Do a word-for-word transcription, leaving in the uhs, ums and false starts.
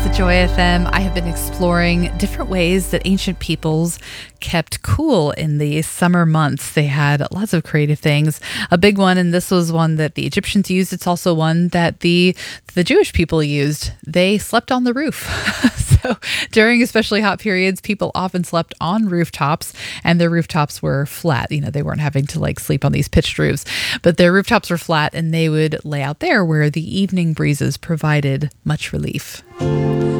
at Joy F M. I have been exploring different ways that ancient peoples kept cool in the summer months. They had lots of creative things. A big one, and this was one that the Egyptians used. It's also one that the the Jewish people used. They slept on the roof. So during especially hot periods, people often slept on rooftops, and their rooftops were flat. You know, they weren't having to like sleep on these pitched roofs, but their rooftops were flat, and they would lay out there where the evening breezes provided much relief.